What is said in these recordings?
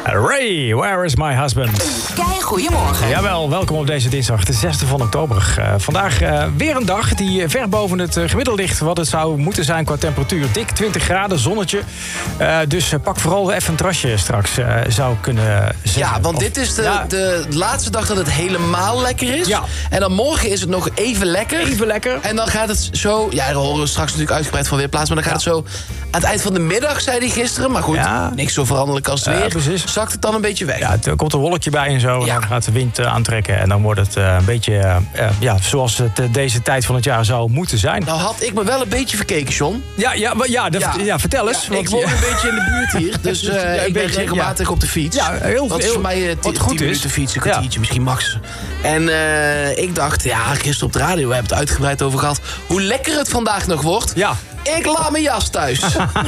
Ray, where is my husband? Kei, goedemorgen. Jawel, welkom op deze dinsdag, de 6e van oktober. Vandaag weer een dag die ver boven het gemiddelde ligt wat het zou moeten zijn qua temperatuur. Dik 20 graden, zonnetje. Dus pak vooral even een terrasje straks, zou kunnen zeggen. Ja, want dit is de laatste dag dat het helemaal lekker is. Ja. En dan morgen is het nog even lekker. Even lekker. En dan gaat het zo... Ja, daar horen we straks natuurlijk uitgebreid van Weerplaats. Maar dan gaat het zo... Aan het eind van de middag, zei hij gisteren. Maar goed, niks zo veranderlijk als het weer. Precies. Zakt het dan een beetje weg. Ja, er komt een wolkje bij en zo. En dan gaat de wind aantrekken. En dan wordt het een beetje zoals het deze tijd van het jaar zou moeten zijn. Nou had ik me wel een beetje verkeken, John. Ja, vertel eens. Ik woon een beetje in de buurt hier. Dus ik ben regelmatig op de fiets. Ja, dat is voor mij 10 minuten fietsen, een kwartiertje, misschien max. En ik dacht, gisteren op de radio, we hebben het uitgebreid over gehad. Hoe lekker het vandaag nog wordt. Ja. Ik laat mijn jas thuis.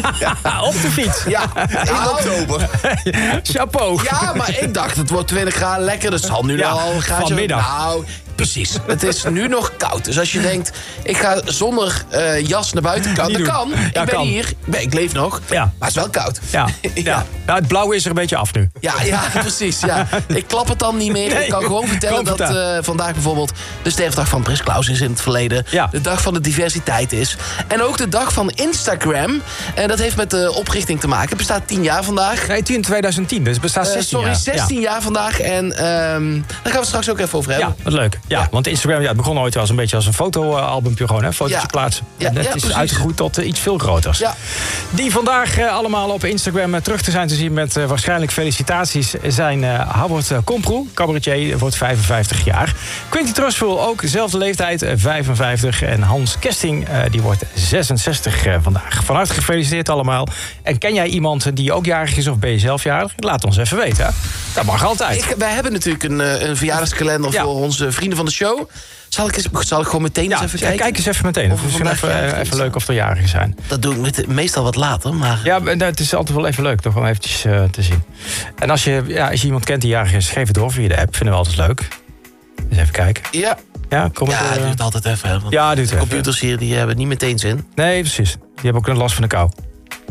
Op de fiets. Ja, in oktober. Chapeau. Ja, maar ik dacht, het wordt 20 graden lekker. Dus het zal nu al een graadje... Vanmiddag. Nou, precies. Het is nu nog koud. Dus als je denkt, ik ga zonder jas naar buiten. Dat kan. Ik ben hier. Ik leef nog. Ja. Maar het is wel koud. Ja. Nou, het blauwe is er een beetje af nu. Ja, precies. Ja. Ik klap het dan niet meer. Ik kan gewoon vertellen dat vandaag bijvoorbeeld de sterfdag van Prins Claus is in het verleden. Ja. De dag van de diversiteit is. En ook de dag van Instagram. En dat heeft met de oprichting te maken. Het bestaat 10 jaar vandaag. Nee, 2010. Dus het bestaat 16 jaar. 16 jaar vandaag. En daar gaan we het straks ook even over hebben. Ja, wat leuk. Ja, want Instagram het begon ooit als een beetje als een fotoalbumpje gewoon, hè? Foto's plaatsen. En het is uitgegroeid tot iets veel groters. Ja. Die vandaag allemaal op Instagram terug te zijn te zien met waarschijnlijk felicitaties zijn Howard Komproe, cabaretier, wordt 55 jaar. Quinty Trustful, ook dezelfde leeftijd, 55. En Hans Kesting, die wordt 66 vandaag. Van harte gefeliciteerd allemaal. En ken jij iemand die ook jarig is of ben je zelf jarig? Laat ons even weten, hè? Dat mag altijd. Wij hebben natuurlijk een verjaardagskalender voor onze vrienden van de show. Zal ik gewoon meteen eens even kijken? Kijk eens even meteen. Of even leuk of er jarigen zijn. Dat doe ik meestal wat later, maar... Ja, het is altijd wel even leuk toch om eventjes te zien. En als je iemand kent die jarig is, geef het door via de app. Vinden we altijd leuk. Eens even kijken. Ja. Ja, kom het duurt altijd even. Hè, ja, duurt de computers hier die hebben niet meteen zin. Nee, precies. Die hebben ook een last van de kou.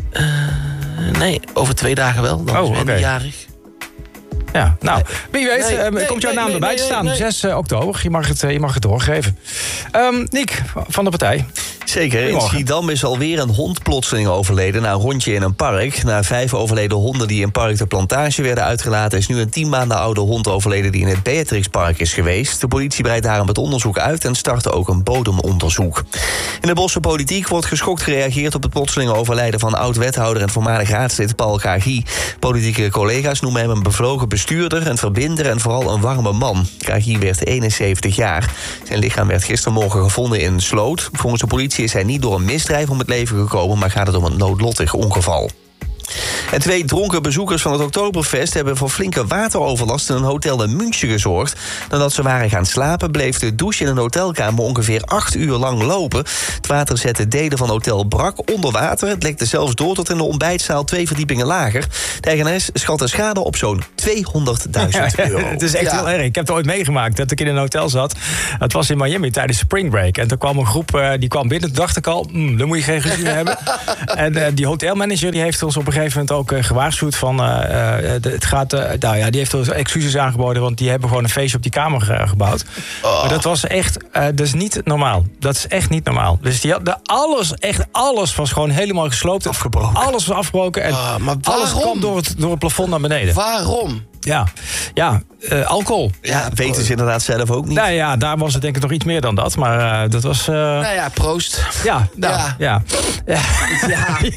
Nee, over 2 dagen wel. Dan is Wendy jarig. Ja, nou, wie weet, komt jouw naam erbij te staan. 6 oktober, je mag het doorgeven. Niek, van de partij. Zeker, in Schiedam is alweer een hond plotseling overleden na een rondje in een park. Na 5 overleden honden die in Park de Plantage werden uitgelaten... is nu een 10 maanden oude hond overleden die in het Beatrixpark is geweest. De politie breidt daarom het onderzoek uit en startte ook een bodemonderzoek. In de Bosse politiek wordt geschokt gereageerd op het plotselinge overlijden van oud-wethouder en voormalig raadslid Paul Kagie. Politieke collega's noemen hem een bevlogen bestuurder, een verbinder en vooral een warme man. Kagie werd 71 jaar. Zijn lichaam werd gistermorgen gevonden in een sloot. Volgens de politie is hij niet door een misdrijf om het leven gekomen, maar gaat het om een noodlottig ongeval. En 2 dronken bezoekers van het Oktoberfest hebben voor flinke wateroverlast in een hotel in München gezorgd. Nadat ze waren gaan slapen, bleef de douche in een hotelkamer ongeveer 8 uur lang lopen. Het water zette delen van het hotel brak onder water. Het lekte zelfs door tot in de ontbijtzaal 2 verdiepingen lager. De eigenares schat de schade op zo'n €200.000. Het is echt heel erg. Ik heb het ooit meegemaakt dat ik in een hotel zat. Het was in Miami tijdens Spring Break. En toen kwam een groep, die kwam binnen. Toen dacht ik al, dan moet je geen gezien hebben. En die hotelmanager die heeft ons op een gegeven moment ook gewaarschuwd van... het gaat, die heeft ons excuses aangeboden... want die hebben gewoon een feestje op die kamer gebouwd. Maar dat was echt... dat is niet normaal. Dat is echt niet normaal. Dus die had alles was gewoon helemaal gesloopt. Afgebroken. Alles was afgebroken en maar alles kwam door het plafond naar beneden. Waarom? Ja, alcohol. Ja, weten ze inderdaad zelf ook niet. Nou ja, daar was het denk ik nog iets meer dan dat. Maar dat was... proost. Ja. Ja,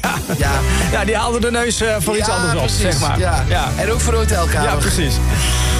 die haalde de neus voor iets anders op, precies, zeg maar. Ja. En ook voor de hotelkamer. Ja, precies.